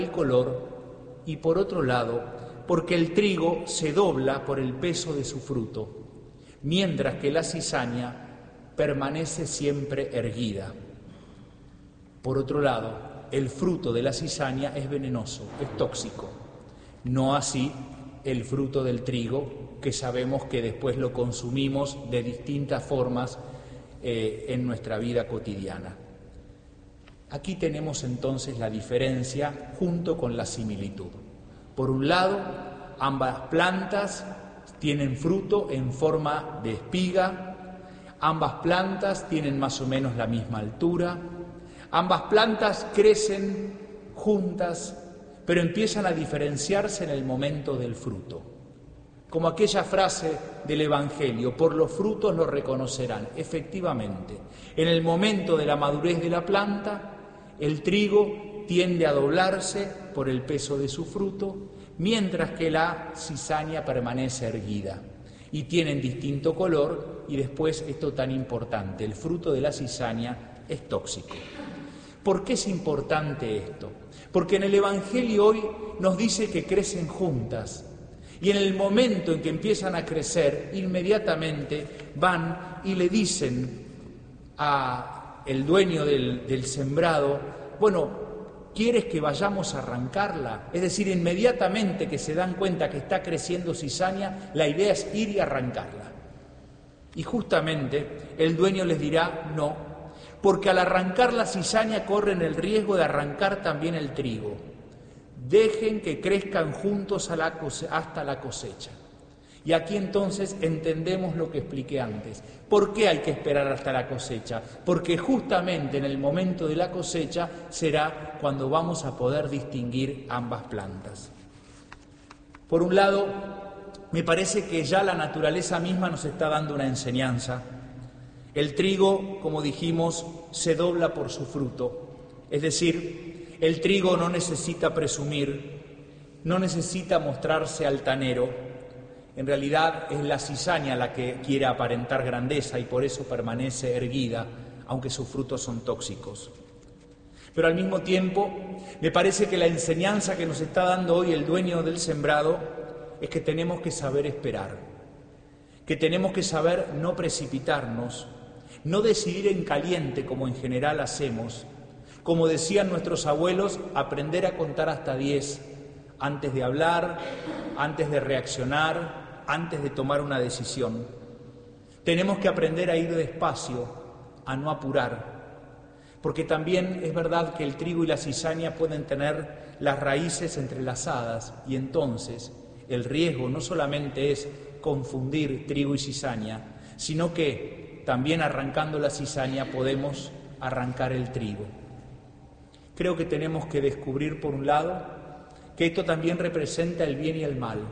el color, y por otro lado, porque el trigo se dobla por el peso de su fruto, mientras que la cizaña permanece siempre erguida. Por otro lado, el fruto de la cizaña es venenoso, es tóxico. No así el fruto del trigo, que sabemos que después lo consumimos de distintas formas en nuestra vida cotidiana. Aquí tenemos entonces la diferencia junto con la similitud. Por un lado, ambas plantas tienen fruto en forma de espiga, ambas plantas tienen más o menos la misma altura, ambas plantas crecen juntas, pero empiezan a diferenciarse en el momento del fruto. Como aquella frase del Evangelio, por los frutos los reconocerán. Efectivamente, en el momento de la madurez de la planta, el trigo tiende a doblarse por el peso de su fruto, mientras que la cizaña permanece erguida. Y tienen distinto color, y después esto tan importante, el fruto de la cizaña es tóxico. ¿Por qué es importante esto? Porque en el Evangelio hoy nos dice que crecen juntas, y en el momento en que empiezan a crecer, inmediatamente van y le dicen al dueño del sembrado, bueno, ¿quieres que vayamos a arrancarla? Es decir, inmediatamente que se dan cuenta que está creciendo cizaña, la idea es ir y arrancarla. Y justamente el dueño les dirá no, porque al arrancar la cizaña corren el riesgo de arrancar también el trigo. Dejen que crezcan juntos hasta la cosecha. Y aquí entonces entendemos lo que expliqué antes. ¿Por qué hay que esperar hasta la cosecha? Porque justamente en el momento de la cosecha será cuando vamos a poder distinguir ambas plantas. Por un lado, me parece que ya la naturaleza misma nos está dando una enseñanza. El trigo, como dijimos, se dobla por su fruto. Es decir, el trigo no necesita presumir, no necesita mostrarse altanero. En realidad es la cizaña la que quiere aparentar grandeza y por eso permanece erguida, aunque sus frutos son tóxicos. Pero al mismo tiempo, me parece que la enseñanza que nos está dando hoy el dueño del sembrado es que tenemos que saber esperar, que tenemos que saber no precipitarnos, no decidir en caliente como en general hacemos. Como decían nuestros abuelos, aprender a contar hasta 10 antes de hablar, antes de reaccionar, antes de tomar una decisión. Tenemos que aprender a ir despacio, a no apurar, porque también es verdad que el trigo y la cizaña pueden tener las raíces entrelazadas y entonces el riesgo no solamente es confundir trigo y cizaña, sino que también arrancando la cizaña podemos arrancar el trigo. Creo que tenemos que descubrir, por un lado, que esto también representa el bien y el mal.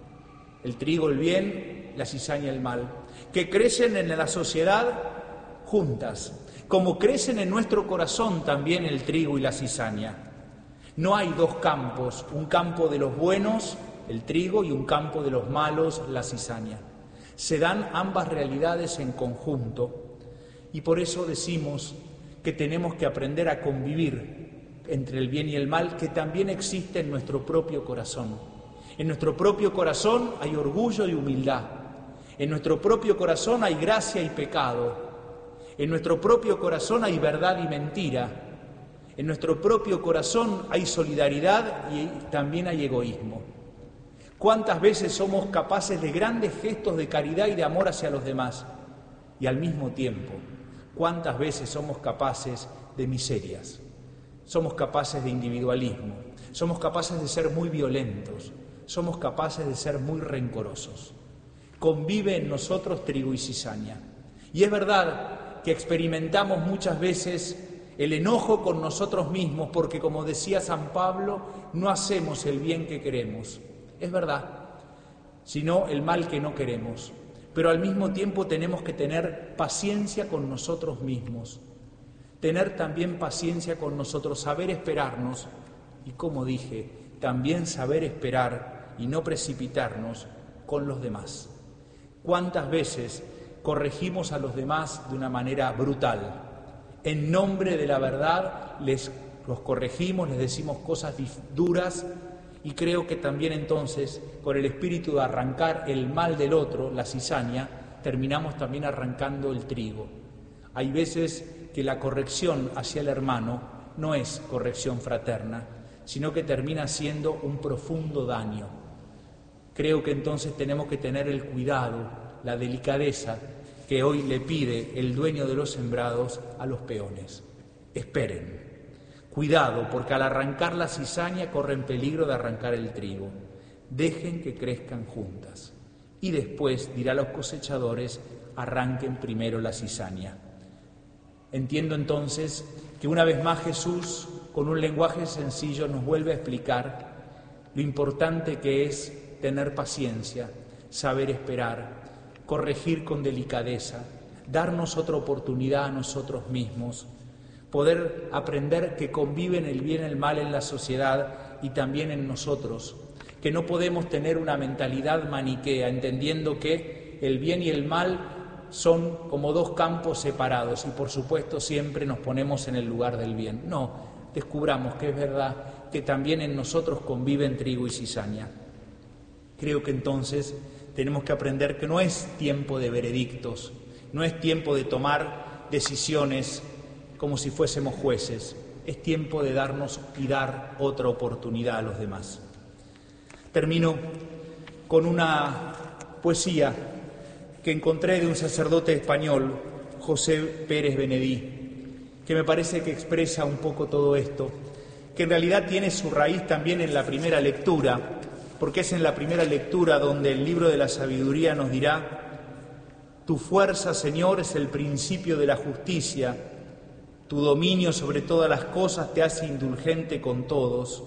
El trigo el bien, la cizaña el mal, que crecen en la sociedad juntas, como crecen en nuestro corazón también el trigo y la cizaña. No hay dos campos, un campo de los buenos, el trigo, y un campo de los malos, la cizaña. Se dan ambas realidades en conjunto y por eso decimos que tenemos que aprender a convivir entre el bien y el mal, que también existe en nuestro propio corazón. En nuestro propio corazón hay orgullo y humildad. En nuestro propio corazón hay gracia y pecado. En nuestro propio corazón hay verdad y mentira. En nuestro propio corazón hay solidaridad y también hay egoísmo. ¿Cuántas veces somos capaces de grandes gestos de caridad y de amor hacia los demás? Y al mismo tiempo, ¿cuántas veces somos capaces de miserias? Somos capaces de individualismo, somos capaces de ser muy violentos, somos capaces de ser muy rencorosos. Convive en nosotros trigo y cizaña. Y es verdad que experimentamos muchas veces el enojo con nosotros mismos porque, como decía San Pablo, no hacemos el bien que queremos. Es verdad, sino el mal que no queremos. Pero al mismo tiempo tenemos que tener paciencia con nosotros mismos. Tener también paciencia con nosotros, saber esperarnos y, como dije, también saber esperar y no precipitarnos con los demás. ¿Cuántas veces corregimos a los demás de una manera brutal? En nombre de la verdad les los corregimos, les decimos cosas duras, y creo que también entonces, con el espíritu de arrancar el mal del otro, la cizaña, terminamos también arrancando el trigo. Hay veces que la corrección hacia el hermano no es corrección fraterna, sino que termina siendo un profundo daño. Creo que entonces tenemos que tener el cuidado, la delicadeza que hoy le pide el dueño de los sembrados a los peones. Esperen. Cuidado, porque al arrancar la cizaña corren peligro de arrancar el trigo. Dejen que crezcan juntas. Y después dirá a los cosechadores, arranquen primero la cizaña. Entiendo entonces que una vez más Jesús, con un lenguaje sencillo, nos vuelve a explicar lo importante que es tener paciencia, saber esperar, corregir con delicadeza, darnos otra oportunidad a nosotros mismos, poder aprender que conviven el bien y el mal en la sociedad y también en nosotros, que no podemos tener una mentalidad maniquea, entendiendo que el bien y el mal son como dos campos separados y por supuesto siempre nos ponemos en el lugar del bien. No, descubramos que es verdad que también en nosotros conviven trigo y cizaña. Creo que entonces tenemos que aprender que no es tiempo de veredictos, no es tiempo de tomar decisiones como si fuésemos jueces, es tiempo de darnos y dar otra oportunidad a los demás. Termino con una poesía que encontré de un sacerdote español, José Pérez Benedí, que me parece que expresa un poco todo esto, que en realidad tiene su raíz también en la primera lectura, porque es en la primera lectura donde el libro de la sabiduría nos dirá: tu fuerza, Señor, es el principio de la justicia, tu dominio sobre todas las cosas te hace indulgente con todos,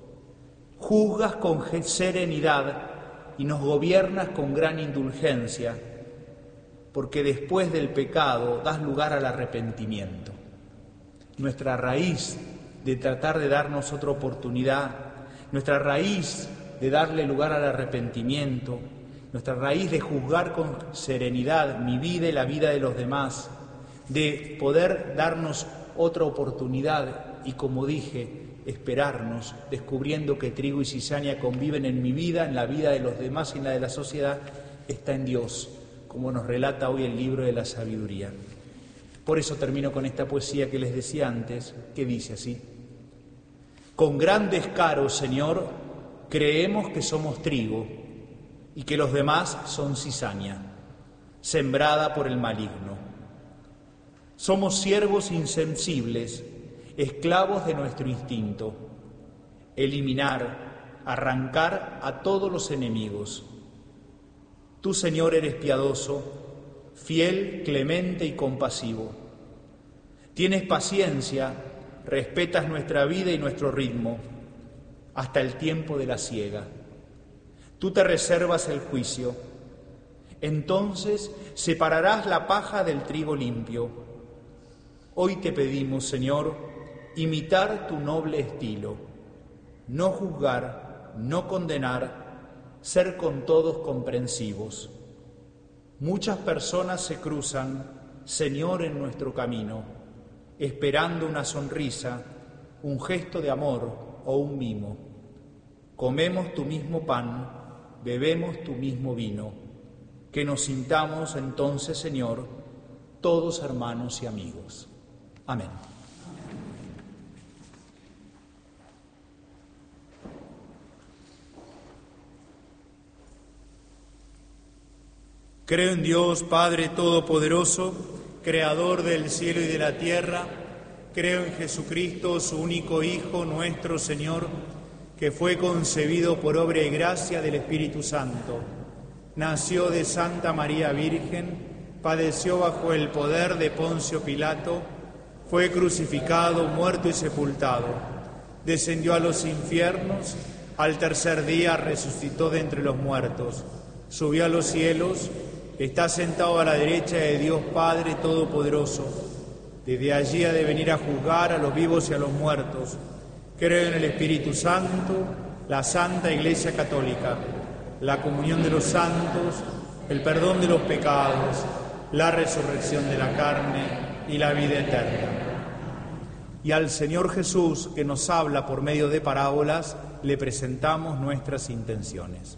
juzgas con serenidad y nos gobiernas con gran indulgencia, porque después del pecado das lugar al arrepentimiento. Nuestra raíz de tratar de darnos otra oportunidad, nuestra raíz de darle lugar al arrepentimiento, nuestra raíz de juzgar con serenidad mi vida y la vida de los demás, de poder darnos otra oportunidad y, como dije, esperarnos, descubriendo que trigo y cizaña conviven en mi vida, en la vida de los demás y en la de la sociedad, está en Dios, como nos relata hoy el libro de la sabiduría. Por eso termino con esta poesía que les decía antes, que dice así: con gran descaro, Señor, creemos que somos trigo y que los demás son cizaña, sembrada por el maligno. Somos siervos insensibles, esclavos de nuestro instinto, eliminar, arrancar a todos los enemigos. Tú, Señor, eres piadoso, fiel, clemente y compasivo. Tienes paciencia, respetas nuestra vida y nuestro ritmo, hasta el tiempo de la siega. Tú te reservas el juicio. Entonces separarás la paja del trigo limpio. Hoy te pedimos, Señor, imitar tu noble estilo, no juzgar, no condenar, ser con todos comprensivos. Muchas personas se cruzan, Señor, en nuestro camino, esperando una sonrisa, un gesto de amor o un mimo. Comemos tu mismo pan, bebemos tu mismo vino. Que nos sintamos entonces, Señor, todos hermanos y amigos. Amén. Creo en Dios, Padre Todopoderoso, Creador del cielo y de la tierra. Creo en Jesucristo, su único Hijo, nuestro Señor, que fue concebido por obra y gracia del Espíritu Santo. Nació de Santa María Virgen, padeció bajo el poder de Poncio Pilato, fue crucificado, muerto y sepultado. Descendió a los infiernos, al tercer día resucitó de entre los muertos. Subió a los cielos, está sentado a la derecha de Dios Padre Todopoderoso. Desde allí ha de venir a juzgar a los vivos y a los muertos. Creo en el Espíritu Santo, la Santa Iglesia Católica, la comunión de los santos, el perdón de los pecados, la resurrección de la carne y la vida eterna. Y al Señor Jesús, que nos habla por medio de parábolas, le presentamos nuestras intenciones.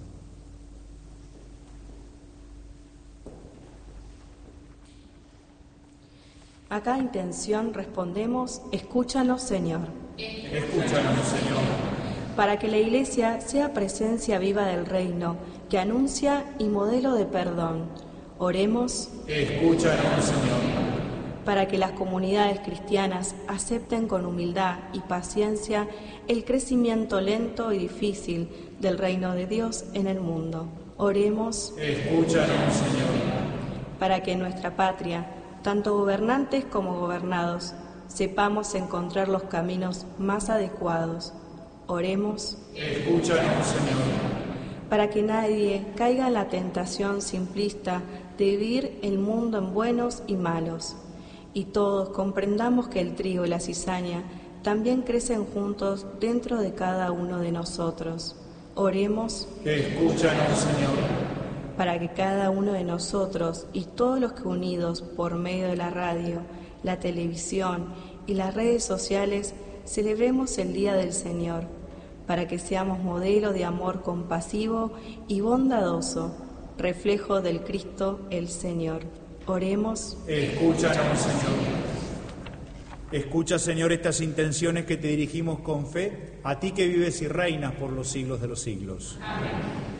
A cada intención respondemos: escúchanos, Señor. Escúchanos, Señor. Para que la Iglesia sea presencia viva del reino, que anuncia y modelo de perdón, oremos: escúchanos, Señor. Para que las comunidades cristianas acepten con humildad y paciencia el crecimiento lento y difícil del reino de Dios en el mundo, oremos: escúchanos, Señor. Para que en nuestra patria, tanto gobernantes como gobernados, sepamos encontrar los caminos más adecuados, oremos: escúchanos, Señor. Para que nadie caiga en la tentación simplista de dividir el mundo en buenos y malos, y todos comprendamos que el trigo y la cizaña también crecen juntos dentro de cada uno de nosotros. Oremos: escúchanos, Señor. Para que cada uno de nosotros y todos los que unidos por medio de la radio, la televisión y las redes sociales celebremos el Día del Señor, para que seamos modelo de amor compasivo y bondadoso, reflejo del Cristo el Señor. Oremos: escúchanos, Señor. Escucha, Señor, estas intenciones que te dirigimos con fe, a ti que vives y reinas por los siglos de los siglos. Amén.